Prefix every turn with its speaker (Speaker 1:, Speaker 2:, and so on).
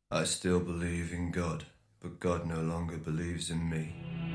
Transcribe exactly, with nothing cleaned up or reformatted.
Speaker 1: I still believe in God, but God no longer believes in me.